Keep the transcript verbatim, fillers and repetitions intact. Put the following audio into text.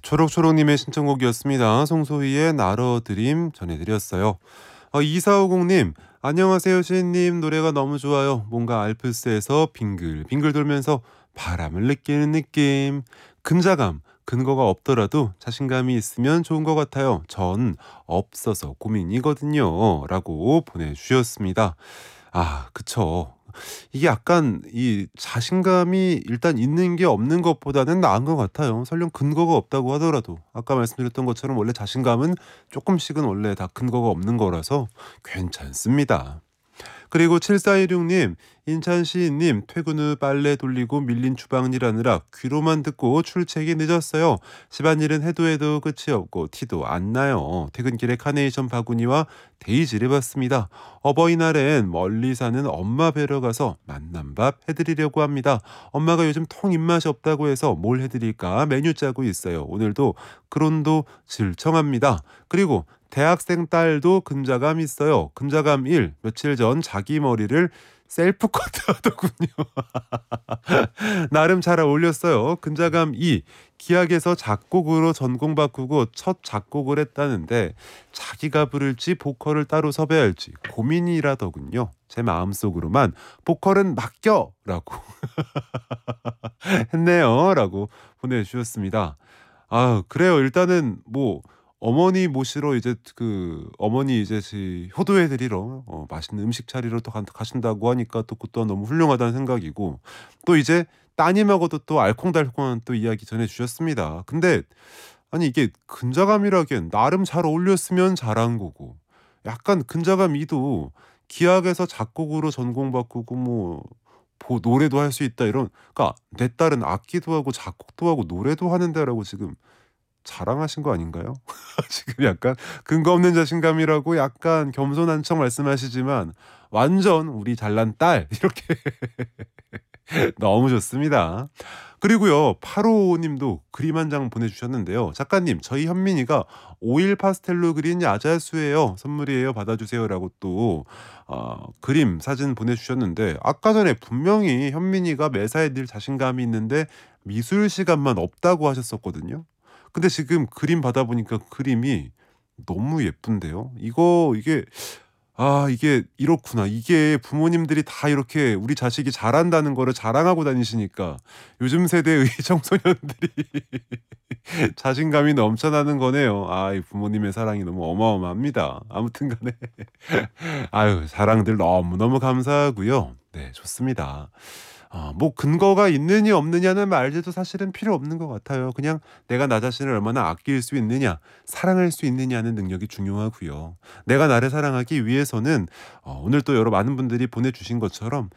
초록초록님의 신청곡이었습니다. 송소희의 나러드림 전해드렸어요. 어, 이사오공님 안녕하세요 시인님, 노래가 너무 좋아요. 뭔가 알프스에서 빙글빙글 돌면서 바람을 느끼는 느낌. 근자감, 근거가 없더라도 자신감이 있으면 좋은 것 같아요. 전 없어서 고민이거든요 라고 보내주셨습니다. 아 그쵸, 이게 약간 이 자신감이 일단 있는 게 없는 것보다는 나은 것 같아요. 설령 근거가 없다고 하더라도 아까 말씀드렸던 것처럼 원래 자신감은 조금씩은 원래 다 근거가 없는 거라서 괜찮습니다. 그리고 칠사일육님, 인천 시인님, 퇴근 후 빨래 돌리고 밀린 주방일 하느라 귀로만 듣고 출첵이 늦었어요. 집안일은 해도 해도 끝이 없고 티도 안 나요. 퇴근길에 카네이션 바구니와 데이지를 봤습니다. 어버이날엔 멀리 사는 엄마 뵈러 가서 만남밥 해드리려고 합니다. 엄마가 요즘 통 입맛이 없다고 해서 뭘 해드릴까 메뉴 짜고 있어요. 오늘도 그론도 질청합니다. 그리고 대학생 딸도 근자감 있어요. 근자감 일, 며칠 전 자기 머리를 셀프 커트하더군요. 나름 잘 어울렸어요. 근자감 이, 기악에서 작곡으로 전공 바꾸고 첫 작곡을 했다는데 자기가 부를지 보컬을 따로 섭외할지 고민이라더군요. 제 마음속으로만 보컬은 맡겨! 라고 했네요. 라고 보내주셨습니다. 아 그래요. 일단은 뭐 어머니 모시러 이제 그 어머니 이제 지 효도해 드리러 어 맛있는 음식 차리러 또 간 가신다고 하니까 또 그것도 너무 훌륭하다는 생각이고, 또 이제 따님하고도 또 알콩달콩한 또 이야기 전해 주셨습니다. 근데 아니 이게 근자감이라기엔 나름 잘 어울렸으면 잘한 거고, 약간 근자감 이도 기악에서 작곡으로 전공 바꾸고 뭐 보 노래도 할 수 있다 이런, 그러니까 내 딸은 악기도 하고 작곡도 하고 노래도 하는데라고 지금 자랑하신 거 아닌가요? 지금 약간 근거 없는 자신감이라고 약간 겸손한 척 말씀하시지만 완전 우리 잘난 딸 이렇게 너무 좋습니다. 그리고요 팔오오오 님도 그림 한 장 보내주셨는데요. 작가님, 저희 현민이가 오일 파스텔로 그린 야자수예요. 선물이에요. 받아주세요라고 또 어, 그림 사진 보내주셨는데, 아까 전에 분명히 현민이가 매사에 늘 자신감이 있는데 미술 시간만 없다고 하셨었거든요. 근데 지금 그림 받아보니까 그림이 너무 예쁜데요. 이거 이게 아 이게 이렇구나. 이게 부모님들이 다 이렇게 우리 자식이 잘한다는 거를 자랑하고 다니시니까 요즘 세대의 청소년들이 자신감이 넘쳐나는 거네요. 아 이 부모님의 사랑이 너무 어마어마합니다. 아무튼 간에 아유 사랑들 너무너무 감사하고요. 네 좋습니다. 아 뭐 근거가 있느냐 없느냐는 말들도 사실은 필요 없는 것 같아요. 그냥 내가 나 자신을 얼마나 아낄 수 있느냐, 사랑할 수 있느냐는 능력이 중요하고요. 내가 나를 사랑하기 위해서는 어 오늘 또 여러 많은 분들이 보내주신 것처럼